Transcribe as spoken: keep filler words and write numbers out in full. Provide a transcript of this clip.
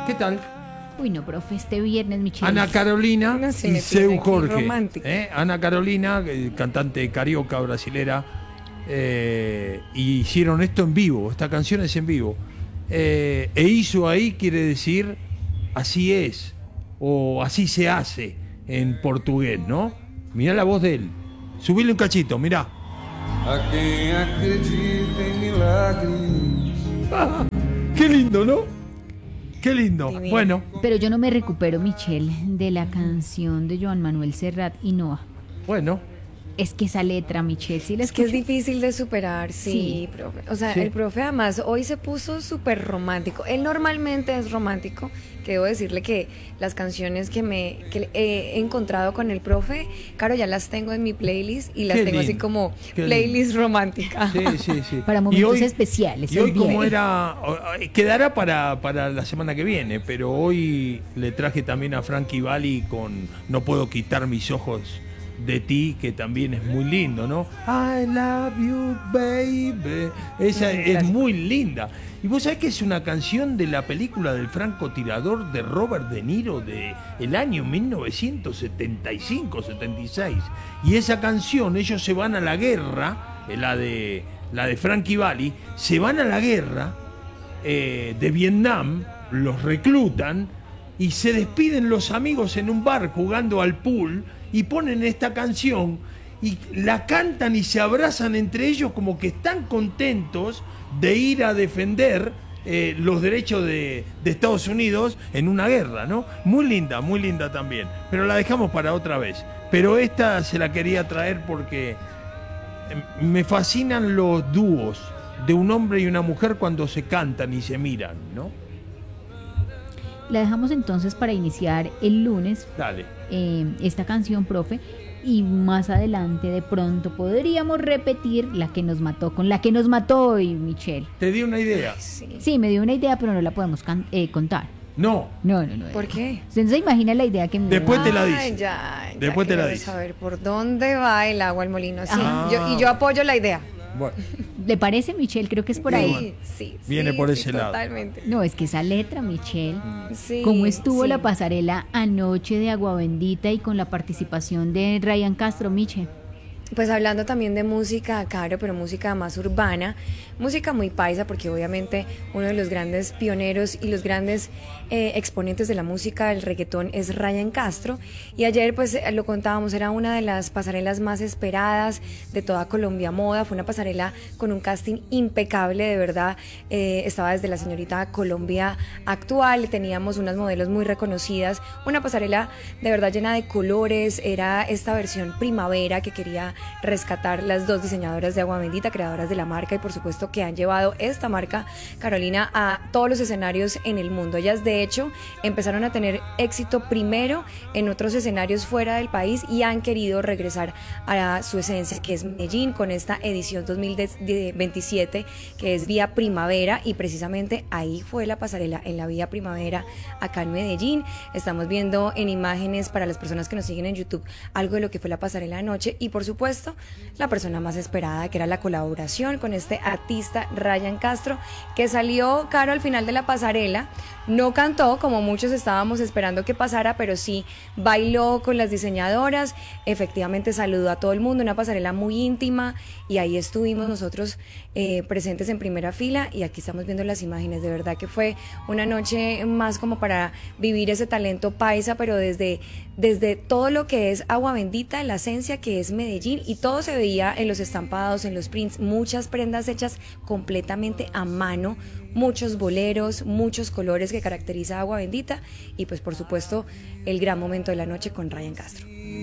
¿Qué tal? Uy, no, profe, este viernes, Michelle. Ana Carolina No se y me Seu tiene aquí Jorge. romántica. ¿eh? Ana Carolina, eh, cantante carioca brasilera, eh, y hicieron esto en vivo. Esta canción es en vivo. Eh, e hizo ahí quiere decir así es o así se hace en portugués, ¿no? Mirá la voz de él. Subile un cachito, mirá. A quem acredita em milagres. Ah, qué lindo, ¿no? Qué lindo. Divino. Bueno, Pero yo no me recupero, Michelle, de la canción de Joan Manuel Serrat y Noa. bueno. Es que esa letra, Michelle, sí la Es que es escucho. difícil de superar, sí, Sí. profe. O sea, Sí. el profe además hoy se puso súper romántico. Él normalmente es romántico, que debo decirle que las canciones que me que he encontrado con el profe, claro, ya las tengo en mi playlist y las Qué tengo así lindo, como qué playlist romántica. Sí, sí, sí. Para Y momentos hoy- especiales. Y hoy el como viernes. era, o- o- quedará para, para la semana que viene, pero hoy le traje también a Frankie Valli con No puedo quitar mis ojos de ti, que también es muy lindo, ¿no? I love you, baby. Esa Sí, es clásico. muy linda. Y vos sabés que es una canción de la película del francotirador de Robert De Niro de el año mil novecientos setenta y cinco setenta y seis. Y esa canción, ellos se van a la guerra, eh, la de, la de Frankie Valli, se van a la guerra eh, de Vietnam, los reclutan y se despiden los amigos en un bar jugando al pool y ponen esta canción y la cantan y se abrazan entre ellos como que están contentos de ir a defender eh, los derechos de, de Estados Unidos en una guerra, ¿no? Muy linda, muy linda también, pero la dejamos para otra vez. Pero esta se la quería traer porque eh, me fascinan los dúos de un hombre y una mujer cuando se cantan y se miran, ¿no? La dejamos entonces para iniciar el lunes Dale. eh, esta canción, profe. Y más adelante, de pronto, podríamos repetir la que nos mató, con la que nos mató hoy, Michelle. Te di una idea. Sí. Sí, me dio una idea, pero no la podemos can- eh, contar. No, No, no, no. ¿Por qué? ¿Usted se imagina la idea que me Después da? te la Ay, dice. ya, ya Después te la quiero dice. saber por dónde va el agua al molino. Sí, Ah. yo- y yo apoyo la idea. bueno, ¿Le parece, Michelle? Creo que es por sí, ahí. sí, Viene sí, por sí, ese lado. Totalmente. No, es que esa letra, Michelle. Sí, ¿Cómo estuvo sí. la pasarela anoche de Agua Bendita y con la participación de Ryan Castro, Miche? Pues hablando también de música, Caro, pero música más urbana, música muy paisa, porque obviamente uno de los grandes pioneros y los grandes eh, exponentes de la música del reggaetón es Ryan Castro. Y ayer, pues eh, lo contábamos, era una de las pasarelas más esperadas de toda Colombia Moda. Fue una pasarela con un casting impecable, de verdad. Eh, estaba desde la señorita Colombia actual, teníamos unas modelos muy reconocidas, una pasarela de verdad llena de colores. Era esta versión primavera que quería rescatar las dos diseñadoras de Agua Bendita, creadoras de la marca, y por supuesto que han llevado esta marca, Carolina, a todos los escenarios en el mundo. Ellas de hecho empezaron a tener éxito primero en otros escenarios fuera del país y han querido regresar a su esencia, que es Medellín, con esta edición dos mil veintisiete que es Vía Primavera, y precisamente ahí fue la pasarela, en la Vía Primavera acá en Medellín. Estamos viendo en imágenes para las personas que nos siguen en YouTube algo de lo que fue la pasarela anoche, y por supuesto la persona más esperada, que era la colaboración con este artista Ryan Castro, que salió, Caro, al final de la pasarela. No cantó como muchos estábamos esperando que pasara, pero sí bailó con las diseñadoras, efectivamente saludó a todo el mundo, una pasarela muy íntima, y ahí estuvimos nosotros eh, presentes en primera fila, y aquí estamos viendo las imágenes. De verdad que fue una noche más como para vivir ese talento paisa, pero desde, desde todo lo que es Agua Bendita, la esencia que es Medellín, y todo se veía en los estampados, en los prints, muchas prendas hechas completamente a mano, muchos boleros, muchos colores que caracteriza Agua Bendita, y pues por supuesto el gran momento de la noche con Ryan Castro.